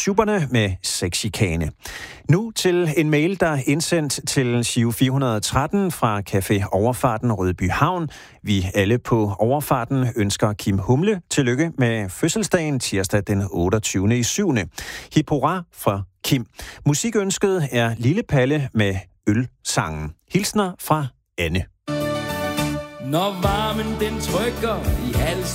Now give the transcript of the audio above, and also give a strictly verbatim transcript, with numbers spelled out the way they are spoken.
Schuberne med sexchikane. Nu til en mail, der er indsendt til Giro fire hundrede og tretten fra Café Overfarten Rødby Havn. Vi alle på Overfarten ønsker Kim Humle tillykke med fødselsdagen tirsdag den otteogtyvende syvende Hip hurra fra Kim. Musikønsket er Lille Palle med Ølsangen. Hilsner fra Anne. Når varmen den trykker i hals